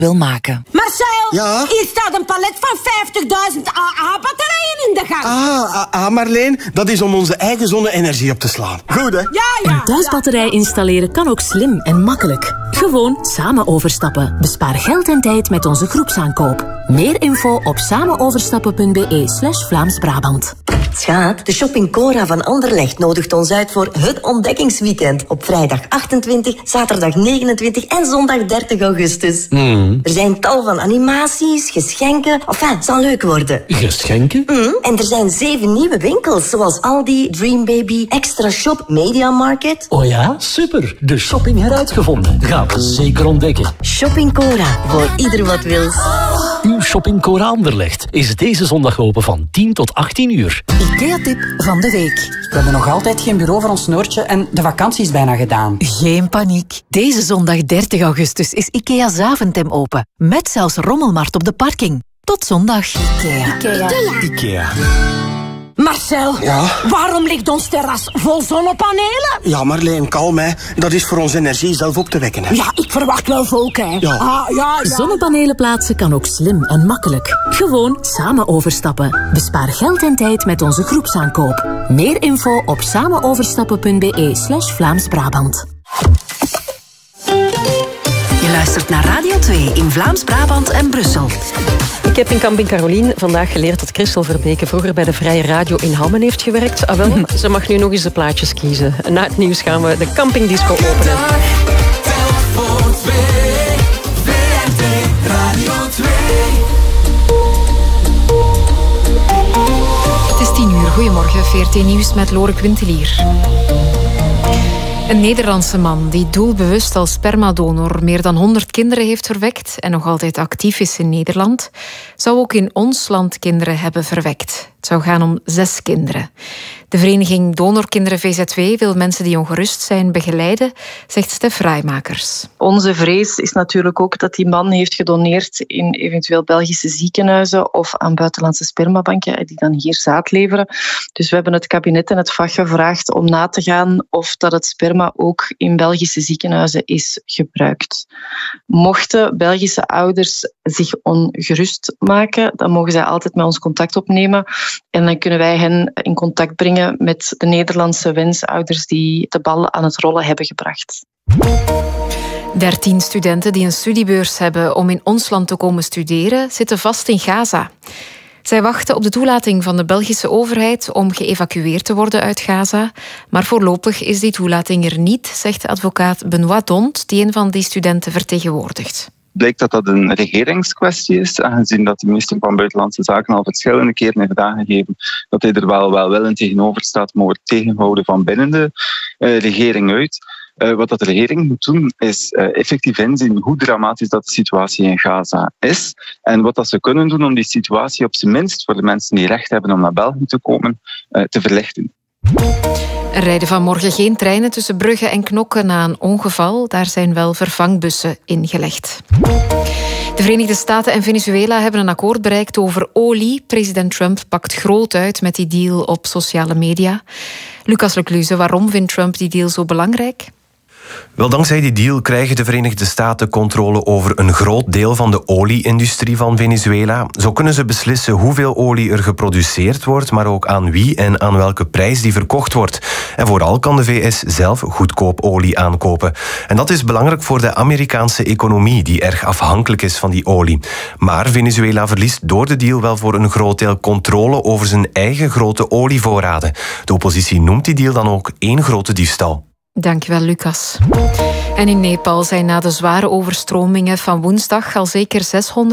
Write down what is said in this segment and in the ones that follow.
wil maken. Marcel, ja? Hier staat een palet van 50.000 AA-batterijen in de gang. Marleen, dat is om onze eigen zonne-energie op te slaan. Goed, hè? Ja. Een thuisbatterij installeren kan ook slim en makkelijk. Gewoon samen overstappen. Bespaar geld en tijd met onze groepsaankoop. Meer info op samenoverstappen.be/Vlaams-Brabant. Schaat, de Shopping Cora van Anderlecht nodigt ons uit voor het ontdekkingsweekend. Op vrijdag 28, zaterdag 29 en zondag 30 augustus. Er zijn tal van animaties, geschenken. Enfin, het zal leuk worden. Geschenken? En er zijn 7 nieuwe winkels, zoals Aldi, Dream Baby, Extra Shop, Media Market. Oh ja, super. De shopping heruitgevonden. Gaan we zeker ontdekken. Shopping Cora, voor ieder wat wils. Uw Shopping Cora Anderlecht is deze zondag open van 10 tot 18 uur. IKEA-tip van de week. We hebben nog altijd geen bureau voor ons Noortje en de vakantie is bijna gedaan. Geen paniek. Deze zondag 30 augustus is IKEA Zaventem open. Met zelfs rommelmarkt op de parking. Tot zondag. IKEA. Marcel, waarom ligt ons terras vol zonnepanelen? Ja, Marleen, kalm, hè. Dat is voor onze energie zelf op te wekken, hè. Ja, ik verwacht wel volk, hè. Ja. Zonnepanelen plaatsen kan ook slim en makkelijk. Gewoon samen overstappen. Bespaar geld en tijd met onze groepsaankoop. Meer info op samenoverstappen.be/Vlaams-Brabant. Je luistert naar Radio 2 in Vlaams-Brabant en Brussel. Ik heb in Camping Carolien vandaag geleerd dat Christel Verbeke vroeger bij de Vrije Radio in Hammen heeft gewerkt. Ze mag nu nog eens de plaatjes kiezen. Na het nieuws gaan we de campingdisco openen. Het is 10 uur. Goedemorgen, VRT Nieuws met Lore Quintelier. Een Nederlandse man die doelbewust als spermadonor meer dan 100 kinderen heeft verwekt en nog altijd actief is in Nederland, zou ook in ons land kinderen hebben verwekt. Het zou gaan om 6 kinderen. De vereniging Donorkinderen VZW wil mensen die ongerust zijn begeleiden, zegt Stef Rijmakers. Onze vrees is natuurlijk ook dat die man heeft gedoneerd in eventueel Belgische ziekenhuizen of aan buitenlandse spermabanken die dan hier zaad leveren. Dus we hebben het kabinet en het vak gevraagd om na te gaan of dat het sperma ook in Belgische ziekenhuizen is gebruikt. Mochten Belgische ouders zich ongerust maken, dan mogen zij altijd met ons contact opnemen en dan kunnen wij hen in contact brengen met de Nederlandse wensouders die de bal aan het rollen hebben gebracht. 13 studenten die een studiebeurs hebben om in ons land te komen studeren, zitten vast in Gaza. Zij wachten op de toelating van de Belgische overheid om geëvacueerd te worden uit Gaza. Maar voorlopig is die toelating er niet, zegt advocaat Benoit Dont, die een van die studenten vertegenwoordigt. Blijkt dat dat een regeringskwestie is, aangezien dat de minister van Buitenlandse Zaken al verschillende keren heeft aangegeven dat hij er wel willend tegenover staat, maar wordt tegengehouden van binnen de regering uit. Wat dat de regering moet doen, is effectief inzien hoe dramatisch dat de situatie in Gaza is en wat dat ze kunnen doen om die situatie op zijn minst voor de mensen die recht hebben om naar België te komen, te verlichten. Er rijden vanmorgen geen treinen tussen Brugge en Knokke na een ongeval. Daar zijn wel vervangbussen ingelegd. De Verenigde Staten en Venezuela hebben een akkoord bereikt over olie. President Trump pakt groot uit met die deal op sociale media. Lucas Lecluze, waarom vindt Trump die deal zo belangrijk? Wel, dankzij die deal krijgen de Verenigde Staten controle over een groot deel van de olie-industrie van Venezuela. Zo kunnen ze beslissen hoeveel olie er geproduceerd wordt, maar ook aan wie en aan welke prijs die verkocht wordt. En vooral kan de VS zelf goedkoop olie aankopen. En dat is belangrijk voor de Amerikaanse economie, die erg afhankelijk is van die olie. Maar Venezuela verliest door de deal wel voor een groot deel controle over zijn eigen grote olievoorraden. De oppositie noemt die deal dan ook één grote diefstal. Dankjewel, Lucas. En in Nepal zijn na de zware overstromingen van woensdag al zeker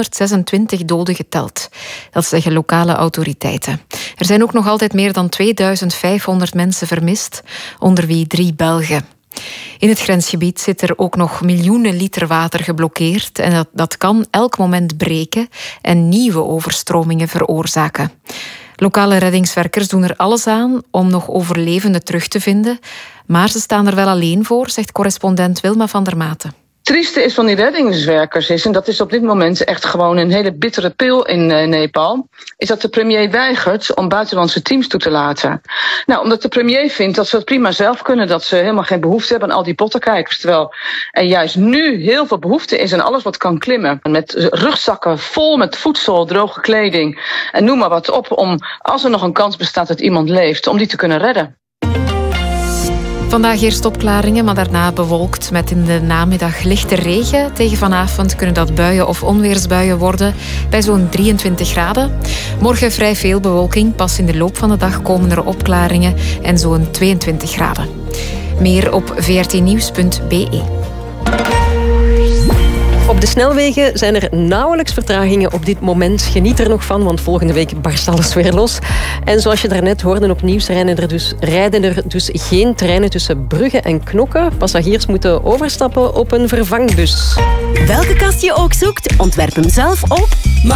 626 doden geteld. Dat zeggen lokale autoriteiten. Er zijn ook nog altijd meer dan 2500 mensen vermist, onder wie 3 Belgen. In het grensgebied zit er ook nog miljoenen liter water geblokkeerd en dat kan elk moment breken en nieuwe overstromingen veroorzaken. Lokale reddingswerkers doen er alles aan om nog overlevenden terug te vinden. Maar ze staan er wel alleen voor, zegt correspondent Wilma van der Maten. trieste is van die reddingswerkers is, en dat is op dit moment echt gewoon een hele bittere pil in Nepal, is dat de premier weigert om buitenlandse teams toe te laten. Nou, omdat de premier vindt dat ze het prima zelf kunnen, dat ze helemaal geen behoefte hebben aan al die pottenkijkers, terwijl er juist nu heel veel behoefte is aan alles wat kan klimmen. Met rugzakken vol met voedsel, droge kleding en noem maar wat op, om als er nog een kans bestaat dat iemand leeft, om die te kunnen redden. Vandaag eerst opklaringen, maar daarna bewolkt met in de namiddag lichte regen. Tegen vanavond kunnen dat buien of onweersbuien worden bij zo'n 23 graden. Morgen vrij veel bewolking. Pas in de loop van de dag komen er opklaringen en zo'n 22 graden. Meer op vrtnieuws.be. Op de snelwegen zijn er nauwelijks vertragingen op dit moment. Geniet er nog van, want volgende week barst alles weer los. En zoals je daarnet hoorde op nieuws, rijden er dus geen treinen tussen Brugge en Knokke. Passagiers moeten overstappen op een vervangbus. Welke kast je ook zoekt, ontwerp hem zelf op